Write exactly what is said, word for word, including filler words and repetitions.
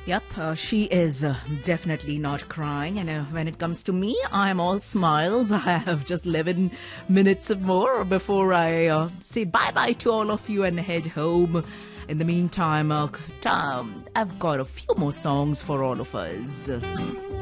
Yep, uh, she is uh, definitely not crying. And uh, when it comes to me, I'm all smiles. I have just eleven minutes more before I uh, say bye-bye to all of you and head home. In the meantime, uh, um, I've got a few more songs for all of us.